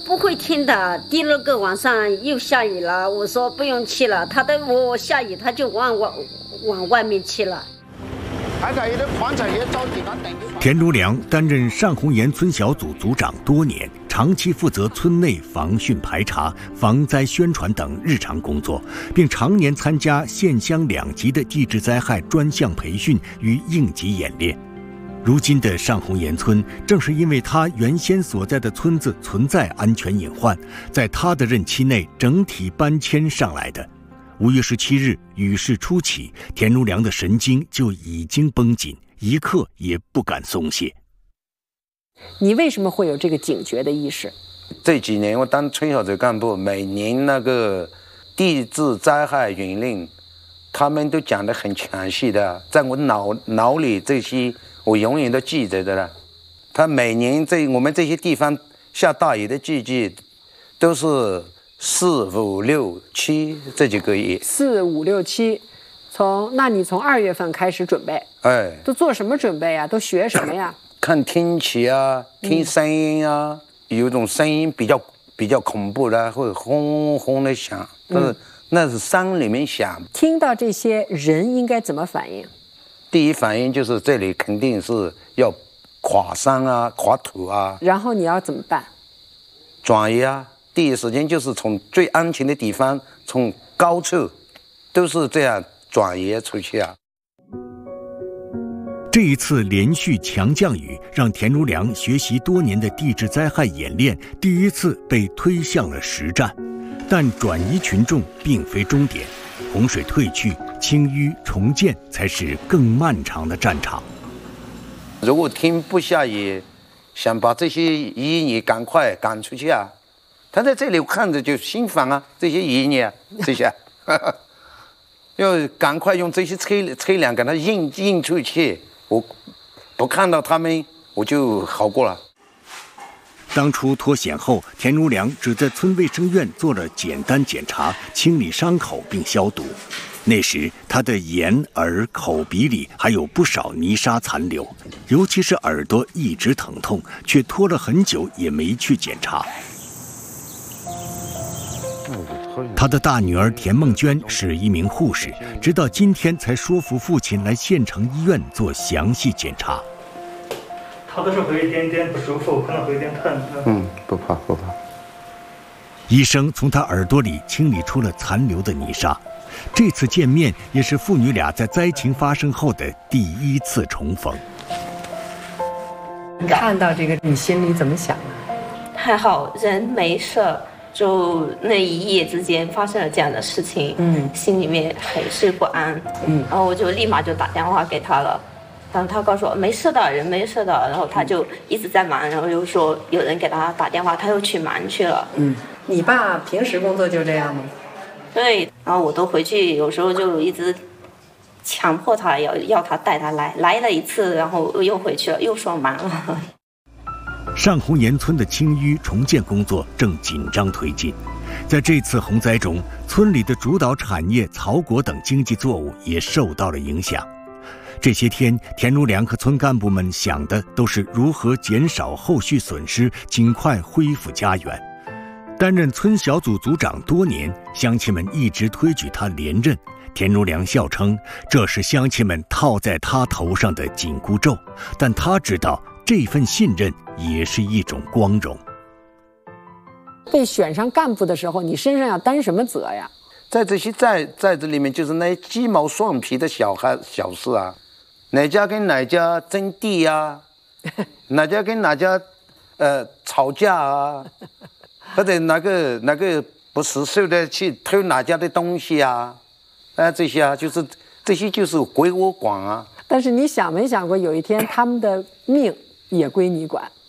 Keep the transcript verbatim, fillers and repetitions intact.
不会听的。第二个晚上又下雨了，我说不用去了，他的我下雨他就往往往外面去了。 田如良担任上红岩村小组组长多年，长期负责村内防汛排查、防灾宣传等日常工作，并常年参加县乡两级的地质灾害专项培训与应急演练。如今的上红岩村，正是因为他原先所在的村子存在安全隐患，在他的任期内整体搬迁上来的。五月十七日，雨势初起，田如良的神经就已经绷紧，一刻也不敢松懈。 你为什么会有这个警觉的意识？ 这几年我当村小组干部，每年那个地质灾害云令，他们都讲得很详细的，在我脑脑里这些我永远都记着的了。他每年在我们这些地方下大雨的季节，都是四五六七这几个月。 四五六七，从那你从二月份开始准备， 哎， 都做什么准备呀？都学什么呀？ 看天气啊，听声音啊，嗯、有一种声音比较比较恐怖的，会轰轰的响，但是、嗯、那是山里面响。 听到这些人应该怎么反应？ 第一反应就是这里肯定是要垮山啊，垮土啊。 然后你要怎么办？ 转移啊。第一时间就是从最安全的地方，从高处，都是这样转移出去啊。 这一次连续强降雨，让田如良学习多年的地质灾害演练第一次被推向了实战。但转移群众并非终点，洪水退去，清淤重建才是更漫长的战场。 如果天不下雨，想把这些淤泥赶快赶出去啊！他在这里看着就心烦啊，这些淤泥啊，这些，要赶快用这些车车辆给它运运出去。我不看到他们，我就好过了。 当初脱险后，田如良只在村卫生院做了简单检查，清理伤口并消毒。那时他的眼、耳、口、鼻里还有不少泥沙残留，尤其是耳朵一直疼痛，却拖了很久也没去检查。他的大女儿田梦娟是一名护士，直到今天才说服父亲来县城医院做详细检查。 他都是会有一点点不舒服，可能会有点疼。 嗯，不怕不怕。 医生从他耳朵里清理出了残留的泥沙。这次见面也是父女俩在灾情发生后的第一次重逢。 看到这个，你心里怎么想呢？ 还好人没事，就那一夜之间发生了这样的事情，嗯，心里面很是不安，嗯，然后我就立马就打电话给他了，然后他告诉我没事的，人没事的，然后他就一直在忙，然后又说有人给他打电话，他又去忙去了。 嗯，你爸平时工作就这样吗？ 对，然后我都回去，有时候就一直强迫他要要他带他来，来了一次，然后又回去了，又说忙了。 上红岩村的清淤重建工作正紧张推进，在这次洪灾中，村里的主导产业草果等经济作物也受到了影响。这些天，田如良和村干部们想的都是如何减少后续损失，尽快恢复家园。担任村小组组长多年，乡亲们一直推举他连任。田如良笑称，这是乡亲们套在他头上的紧箍咒，但他知道这份信任也是一种光荣。 被选上干部的时候，你身上要担什么责呀？ 在这些在在这里面，就是那些鸡毛蒜皮的小孩小事啊，哪家跟哪家争地啊，哪家跟哪家呃吵架啊，或者哪个哪个不识数的去偷哪家的东西啊，啊这些啊，就是这些就是归我管啊。 但是你想没想过，有一天他们的命也归你管？